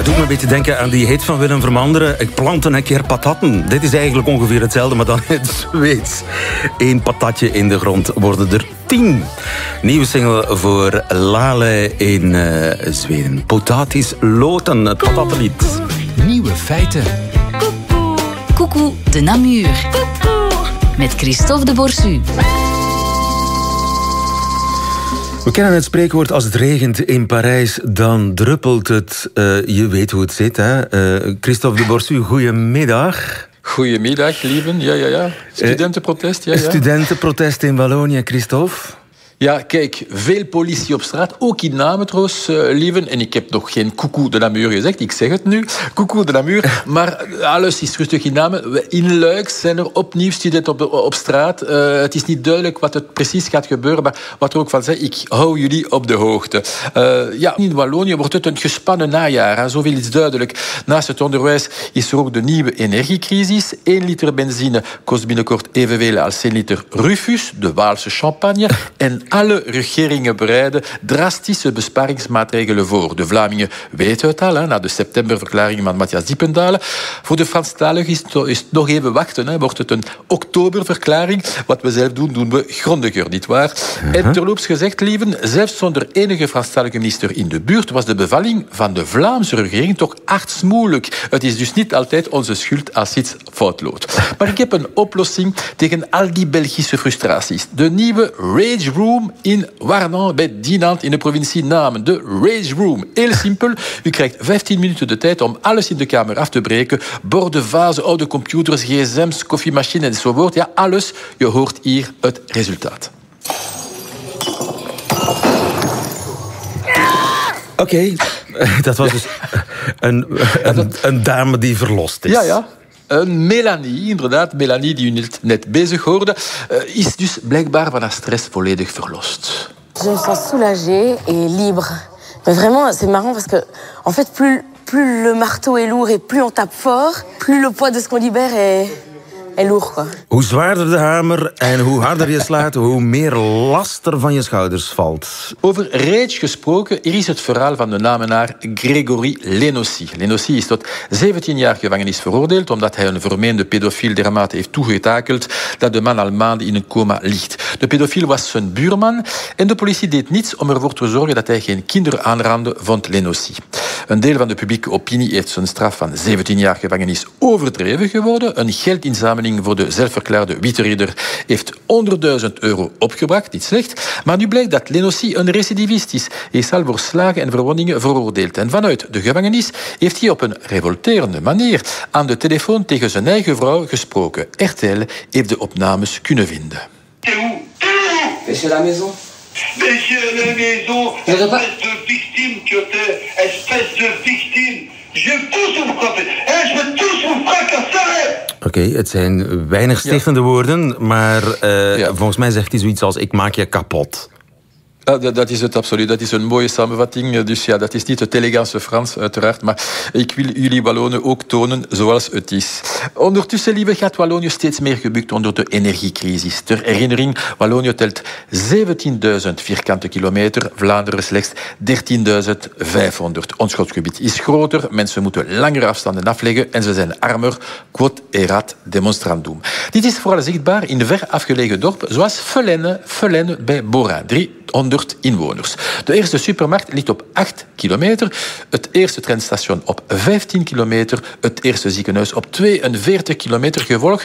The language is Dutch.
Het doet me een beetje denken aan die hit van Willem Vermanderen. Ik plant een keer patatten. Dit is eigenlijk ongeveer hetzelfde, maar dan in het Zweeds. 1 patatje in de grond worden er 10. Nieuwe single voor Lale in Zweden. Potatis loten, het patattenlied. Nieuwe feiten. Coucou de Namur. Met Christophe de Borsu. We kennen het spreekwoord: als het regent in Parijs, dan druppelt het. Je weet hoe het zit, hè? Christophe de Borsu, goedemiddag. Goedemiddag, lieven. Ja. Studentenprotest, ja. Studentenprotest in Wallonië, Christophe. Ja, kijk, veel politie op straat, ook in Namen trouwens, lieven. En ik heb nog geen coucou de Namur gezegd, ik zeg het nu, coucou de Namur. Maar alles is rustig in Namen. In Luik zijn er opnieuw studenten op straat. Het is niet duidelijk wat er precies gaat gebeuren, maar wat er ook van zei, ik hou jullie op de hoogte. In Wallonië wordt het een gespannen najaar, hè. Zoveel is duidelijk. Naast het onderwijs is er ook de nieuwe energiecrisis. 1 liter benzine kost binnenkort evenveel als 1 liter Rufus, de Waalse champagne. En alle regeringen bereiden drastische besparingsmaatregelen voor. De Vlamingen weten het al, na de septemberverklaring van Matthias Diependalen. Voor de Franstaligen is het nog even wachten. Hè. Wordt het een oktoberverklaring? Wat we zelf doen, doen we grondiger, nietwaar? En terloops gezegd, lieven, zelfs zonder enige Franstalige minister in de buurt was de bevalling van de Vlaamse regering toch artsmoeilijk. Het is dus niet altijd onze schuld als iets fout loopt. Maar ik heb een oplossing tegen al die Belgische frustraties. De nieuwe Rage Room in Warnan bij Dinant in de provincie Namen. De Rage Room. Heel simpel. U krijgt 15 minuten de tijd om alles in de kamer af te breken. Borden, vazen, oude computers, gsm's, koffiemachines enzovoort. Ja, alles. Je hoort hier het resultaat. Oké, dat was dus een dame die verlost is. Ja. Melanie, inderdaad, Melanie die u net bezig hoorde, is dus blijkbaar van haar stress volledig verlost. Je me sens soulagée et libre. Mais vraiment, c'est marrant parce que, en fait, plus le marteau est lourd et plus on tape fort, plus le poids de ce qu'on libère est lourd, quoi. Hoe zwaarder de hamer en hoe harder je slaat, hoe meer last er van je schouders valt. Over rage gesproken, hier is het verhaal van de Namenaar Grégory Lenossi. Lenossi is tot 17 jaar gevangenis veroordeeld omdat hij een vermeende pedofiel dermate heeft toegetakeld dat de man al maanden in een coma ligt. De pedofiel was zijn buurman en de politie deed niets om ervoor te zorgen dat hij geen kinderen aanrandde, vond Lenossi. Een deel van de publieke opinie heeft zijn straf van 17 jaar gevangenis overdreven geworden. Een geldinzameling voor de zelfverklaarde witte ridder heeft 100.000 euro opgebracht, niet slecht. Maar nu blijkt dat Lenossi een recidivist is. Hij is al voor slagen en verwondingen veroordeeld. En vanuit de gevangenis heeft hij op een revolterende manier aan de telefoon tegen zijn eigen vrouw gesproken. RTL heeft de opnames kunnen vinden. T'es où? C'est la maison. Monsieur la maison, espèce de victime que t'es, espèce de victime. Je vais tout souffrir, je vais tout souffrir. Oké, het zijn weinig stichtende woorden, maar volgens mij zegt hij zoiets als: ik maak je kapot. Dat is het absoluut. Dat is een mooie samenvatting. Dus ja, dat is niet het elegante Frans, uiteraard. Maar ik wil jullie Wallonen ook tonen zoals het is. Ondertussen, lieve, gaat Wallonië steeds meer gebukt onder de energiecrisis. Ter herinnering, Wallonië telt 17.000 vierkante kilometer. Vlaanderen slechts 13.500. Ons schotgebied is groter. Mensen moeten langere afstanden afleggen. En ze zijn armer. Quod erat demonstrandum. Dit is vooral zichtbaar in ver afgelegen dorpen, zoals Fellene bij Bora. 300 inwoners. De eerste supermarkt ligt op 8 kilometer. Het eerste treinstation op 15 kilometer. Het eerste ziekenhuis op 42 kilometer. Gevolg,